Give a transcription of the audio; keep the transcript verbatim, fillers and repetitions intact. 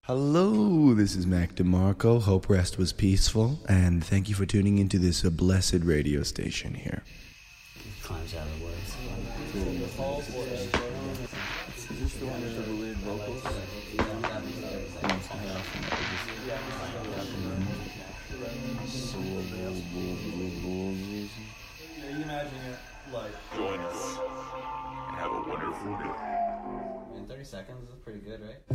Hello, this is Mac DeMarco. Hope rest was peaceful, and thank you for tuning into this uh, blessed radio station here. Climbs out of the woods. Is this the one that has the weird vocals? You imagine it like join us and have a wonderful day. In thirty seconds is pretty good, right?